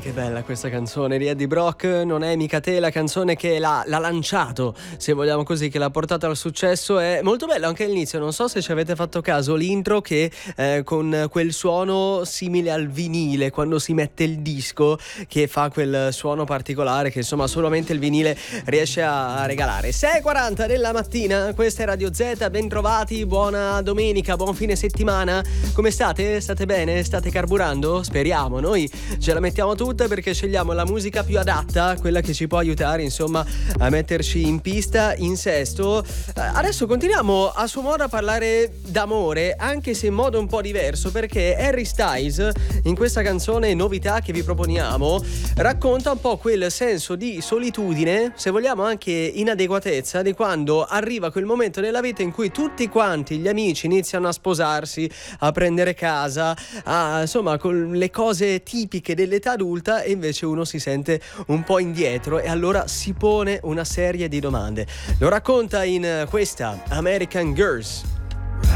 che bella questa canzone di Eddie Brock. Non è mica te la canzone che l'ha lanciato, se vogliamo così, che l'ha portato al successo. È molto bello anche all'inizio, non so se ci avete fatto caso, l'intro che con quel suono simile al vinile, quando si mette il disco, che fa quel suono particolare che insomma solamente il vinile riesce a regalare. 6:40 della mattina, questa è Radio Z, ben trovati, buona domenica, buon fine settimana. Come state? State bene? State carburando? Speriamo, noi ce la mettiamo tutta perché scegliamo la musica più adatta, quella che ci può aiutare insomma a metterci in pista, in sesto. Adesso continuiamo a suo modo a parlare d'amore, anche se in modo un po' diverso, perché Harry Styles in questa canzone novità che vi proponiamo racconta un po' quel senso di solitudine, se vogliamo anche inadeguatezza, di quando arriva quel momento nella vita in cui tutti quanti gli amici iniziano a sposarsi, a prendere casa, insomma con le cose tipiche dell'età adulta, e invece uno si sente un po' indietro e allora si pone una serie di domande. Lo racconta in questa American Girls.